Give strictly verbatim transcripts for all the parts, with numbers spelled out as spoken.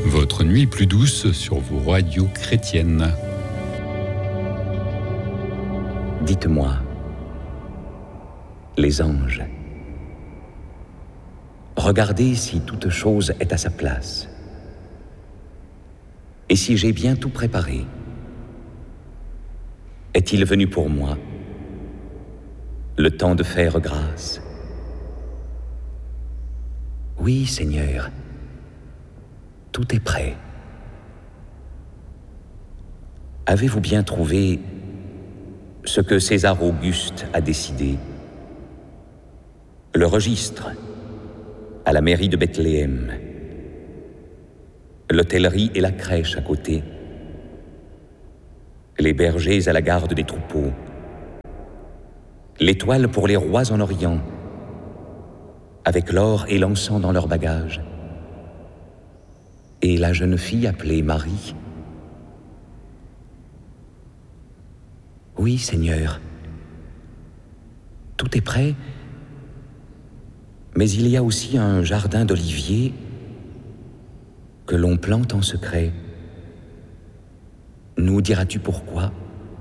votre nuit plus douce sur vos radios chrétiennes. Dites-moi, les anges, regardez si toute chose est à sa place, et si j'ai bien tout préparé. Est-il venu pour moi le temps de faire grâce? Oui, Seigneur, tout est prêt. Avez-vous bien trouvé ce que César Auguste a décidé? Le registre à la mairie de Bethléem, l'hôtellerie et la crèche à côté, les bergers à la garde des troupeaux, l'étoile pour les rois en Orient, avec l'or et l'encens dans leurs bagages, et la jeune fille appelée Marie. Oui, Seigneur, tout est prêt, mais il y a aussi un jardin d'oliviers que l'on plante en secret. Nous diras-tu pourquoi?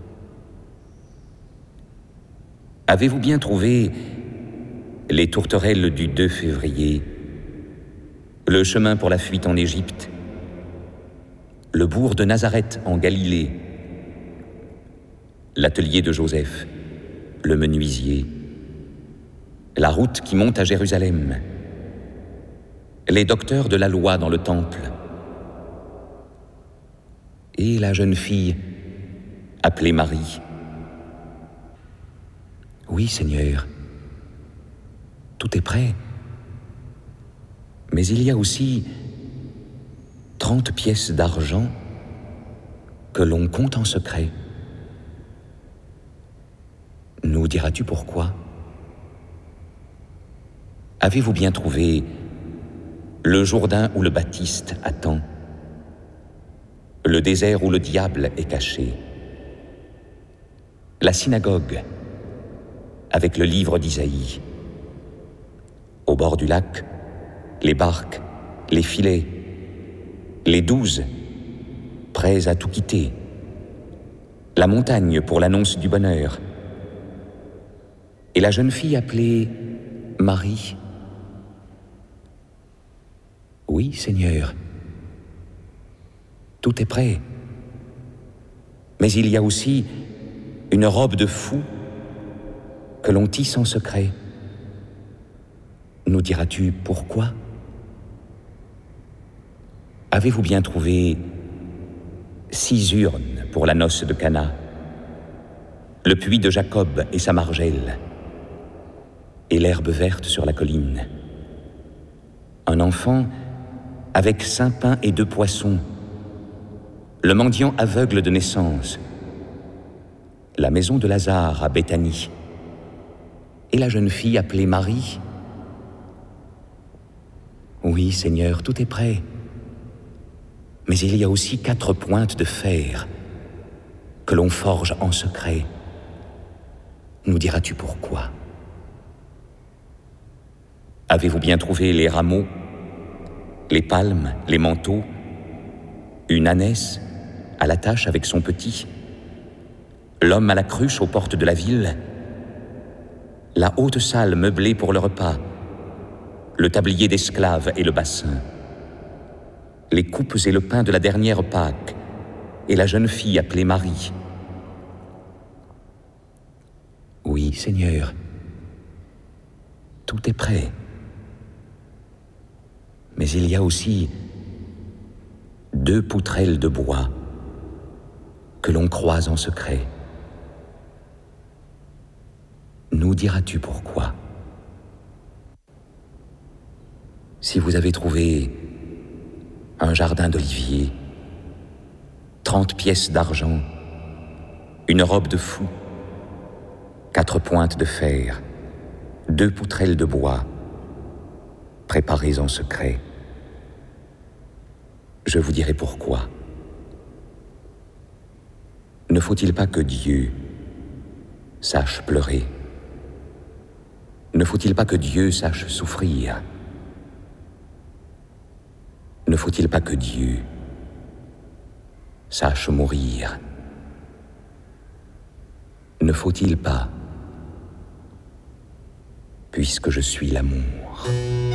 Avez-vous bien trouvé les tourterelles du deux février, le chemin pour la fuite en Égypte, le bourg de Nazareth en Galilée, l'atelier de Joseph, le menuisier, la route qui monte à Jérusalem, les docteurs de la loi dans le temple, et la jeune fille appelée Marie? Oui, Seigneur, tout est prêt, mais il y a aussi trente pièces d'argent que l'on compte en secret. Nous diras-tu pourquoi? Avez-vous bien trouvé le Jourdain où le Baptiste attend, le désert où le diable est caché, la synagogue avec le livre d'Isaïe, au bord du lac, les barques, les filets, les douze, prêts à tout quitter, la montagne pour l'annonce du bonheur, et la jeune fille appelée Marie? Oui, Seigneur, tout est prêt, mais il y a aussi une robe de fou que l'on tisse en secret. Nous diras-tu pourquoi? Avez-vous bien trouvé six urnes pour la noce de Cana, le puits de Jacob et sa margelle, et l'herbe verte sur la colline, un enfant avec cinq pains et deux poissons, le mendiant aveugle de naissance, la maison de Lazare à Béthanie, et la jeune fille appelée Marie? Oui, Seigneur, tout est prêt, mais il y a aussi quatre pointes de fer que l'on forge en secret. Nous diras-tu pourquoi? Avez-vous bien trouvé les rameaux, les palmes, les manteaux, une ânesse à la tâche avec son petit, l'homme à la cruche aux portes de la ville, la haute salle meublée pour le repas, le tablier d'esclaves et le bassin, les coupes et le pain de la dernière Pâque, et la jeune fille appelée Marie? Oui, Seigneur, tout est prêt, mais il y a aussi deux poutrelles de bois que l'on croise en secret. Nous diras-tu pourquoi? Si vous avez trouvé un jardin d'oliviers, trente pièces d'argent, une robe de fou, quatre pointes de fer, deux poutrelles de bois, préparées en secret, je vous dirai pourquoi. Ne faut-il pas que Dieu sache pleurer? Ne faut-il pas que Dieu sache souffrir? Ne faut-il pas que Dieu sache mourir? Ne faut-il pas, puisque je suis l'amour?